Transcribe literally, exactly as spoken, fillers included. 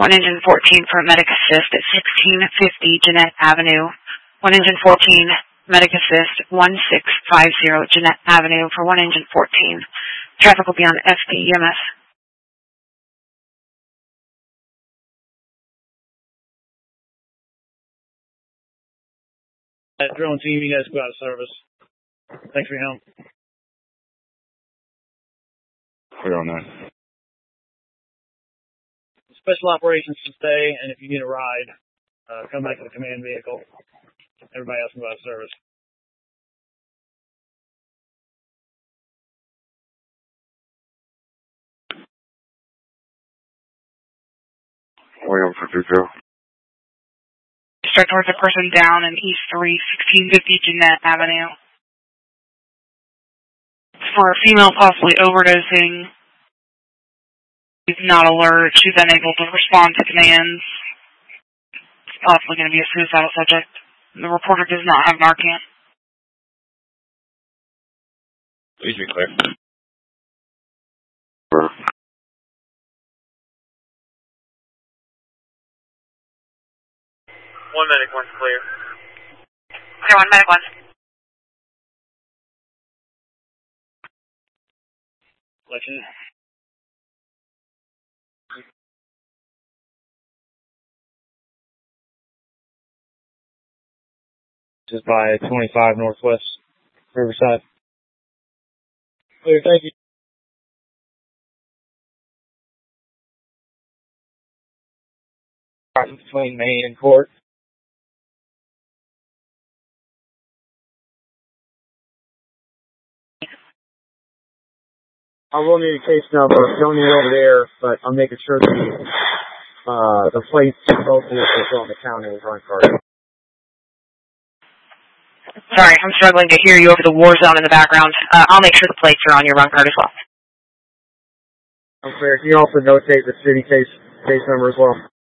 one engine fourteen for medic assist at sixteen fifty Jeanette Avenue. one engine fourteen, medic assist, one six five zero Jeanette Avenue for one engine fourteen. Traffic will be on S P E M S. That drone team, you guys go out of service. Thanks for your help. Clear on that. Special operations to stay, and if you need a ride, uh, come back to the command vehicle. Everybody else can go out of service. William for two two. Start towards the person down in East three, sixteen fifty Jeanette Avenue. For a female possibly overdosing, she's not alert. She's unable to respond to commands. It's possibly going to be a suicidal subject. The reporter does not have Narcan. Please be clear. One medic, one's clear. Clear one, medic one. Election. Just by twenty-five Northwest Riverside. Clear, thank you. Between Main and Court. I will need a case number. Don't need it over there, but I'm making sure that uh, the plates both vehicles on the county with run card. Sorry, I'm struggling to hear you over the war zone in the background. Uh, I'll make sure the plates are on your run card as well. I'm clear. Can you also notate the city case case number as well?